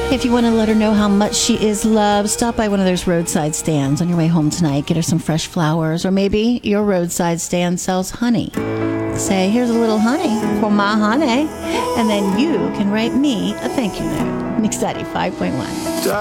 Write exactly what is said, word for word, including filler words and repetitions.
If you want to let her know how much she is loved, stop by one of those roadside stands on your way home tonight. Get her some fresh flowers, or maybe your roadside stand sells honey. Say, here's a little honey for my honey, and then you can write me a thank you note. Mix ninety-five point one.